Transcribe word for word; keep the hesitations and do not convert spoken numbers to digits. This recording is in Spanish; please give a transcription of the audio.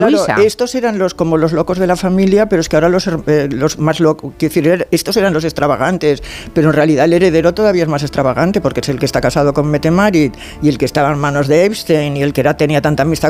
Claro, Luisa. estos eran los como los locos de la familia, pero es que ahora los, eh, los más locos, quiero decir, estos eran los extravagantes, pero en realidad el heredero todavía es más extravagante porque es el que está casado con Mette-Marit y el que estaba en manos de Epstein y el que era, tenía tanta amistad